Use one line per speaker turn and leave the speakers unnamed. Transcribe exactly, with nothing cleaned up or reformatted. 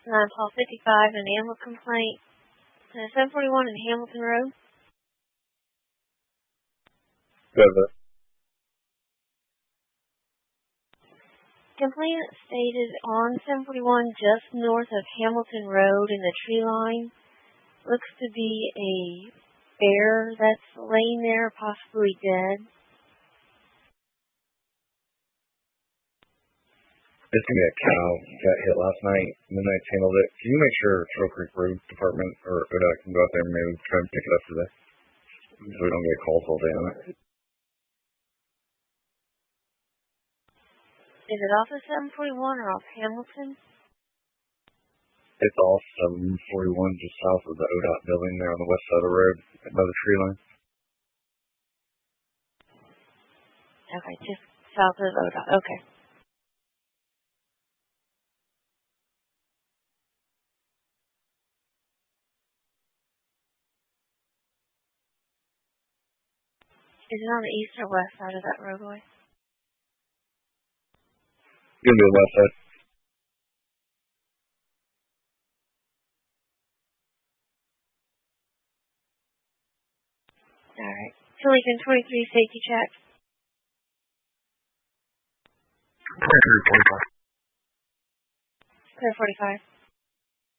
nine Paul fifty-five, an animal complaint. Uh, seven forty-one in Hamilton Road.
Go ahead.
Complainant stated on seven forty-one just north of Hamilton Road in the tree line looks to be a bear that's laying there, possibly dead.
It's going to be a cow got hit last night. Midnight's handled it. Can you make sure Trail Creek Road Department or O D O T can go out there and maybe try and pick it up today? So we don't get calls all day on it.
Is it off of seven forty-one or off Hamilton?
It's off seven forty-one, just south of the O D O T building there on the west side of the road by the tree line.
Okay, just south of O D O T. Okay. Is it on the east or west side of that roadway?
It's going to be the west side.
Alright. Lincoln twenty-three, safety check.
twenty-three, twenty-five.
Clear forty-five.